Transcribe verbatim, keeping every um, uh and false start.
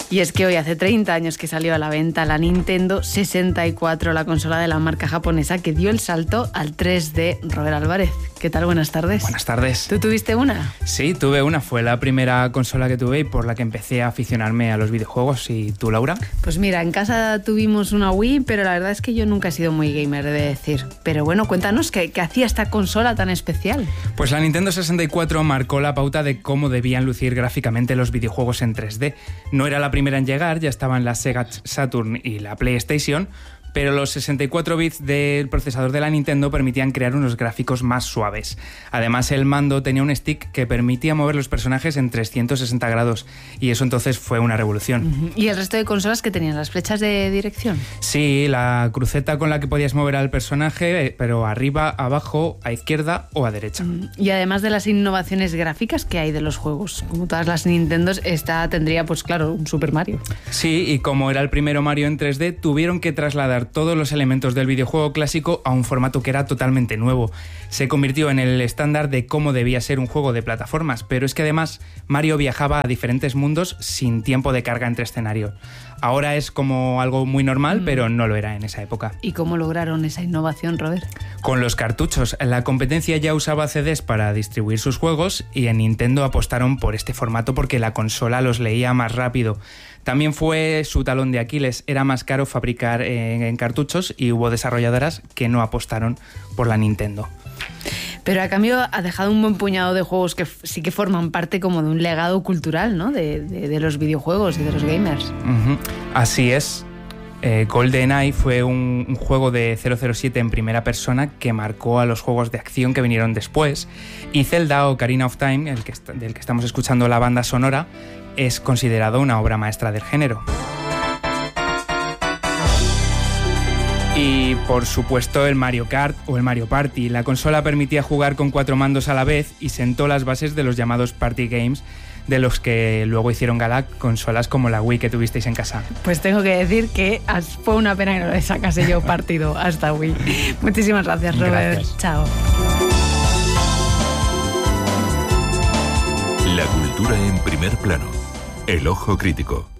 Y es que hoy hace treinta años que salió a la venta la Nintendo sesenta y cuatro, la consola de la marca japonesa que dio el salto al tres D. Robert Álvarez, ¿qué tal? Buenas tardes. Buenas tardes. ¿Tú tuviste una? Sí, tuve una. Fue la primera consola que tuve y por la que empecé a aficionarme a los videojuegos. ¿Y tú, Laura? Pues mira, en casa tuvimos una Wii, pero la verdad es que yo nunca he sido muy gamer, he de decir. Pero bueno, cuéntanos, ¿qué, qué hacía esta consola tan especial? Pues la Nintendo sesenta y cuatro marcó la pauta de cómo debían lucir gráficamente los videojuegos en tres D. No era la primera en llegar, ya estaban la Sega Saturn y la PlayStation, pero los sesenta y cuatro bits del procesador de la Nintendo permitían crear unos gráficos más suaves. Además, el mando tenía un stick que permitía mover los personajes en trescientos sesenta grados, y eso entonces fue una revolución. ¿Y el resto de consolas que tenían? ¿Las flechas de dirección? Sí, la cruceta con la que podías mover al personaje, pero arriba, abajo, a izquierda o a derecha. Y además de las innovaciones gráficas que hay de los juegos, como todas las Nintendos, esta tendría, pues claro, un Super Mario. Sí, y como era el primero Mario en tres D, tuvieron que trasladar todos los elementos del videojuego clásico a un formato que era totalmente nuevo. Se convirtió en el estándar de cómo debía ser un juego de plataformas, pero es que además Mario viajaba a diferentes mundos sin tiempo de carga entre escenarios. Ahora es como algo muy normal, mm. pero no lo era en esa época. ¿Y cómo lograron esa innovación, Robert? Con los cartuchos. La competencia ya usaba C Ds para distribuir sus juegos y en Nintendo apostaron por este formato porque la consola los leía más rápido. También fue su talón de Aquiles. Era más caro fabricar en, en cartuchos y hubo desarrolladoras que no apostaron por la Nintendo. Pero a cambio ha dejado un buen puñado de juegos que f- sí que forman parte como de un legado cultural, ¿no? De, de, de los videojuegos y de los gamers. Uh-huh. Así es. Eh, GoldenEye fue un, un juego de cero cero siete en primera persona que marcó a los juegos de acción que vinieron después. Y Zelda, o Ocarina of Time, el que est- del que estamos escuchando la banda sonora, es considerado una obra maestra del género. Y por supuesto el Mario Kart o el Mario Party. La consola permitía jugar con cuatro mandos a la vez y sentó las bases de los llamados Party Games, de los que luego hicieron gala consolas como la Wii que tuvisteis en casa. Pues tengo que decir que fue una pena que no le sacase yo partido a esta Wii. Muchísimas gracias, Robert. Gracias. Chao. La cultura en primer plano. El ojo crítico.